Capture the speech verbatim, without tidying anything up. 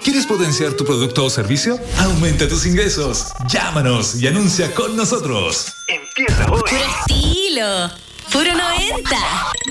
¿Quieres potenciar tu producto o servicio? Aumenta tus ingresos. Llámanos y anuncia con nosotros. Empieza hoy. Puro estilo. Puro noventa.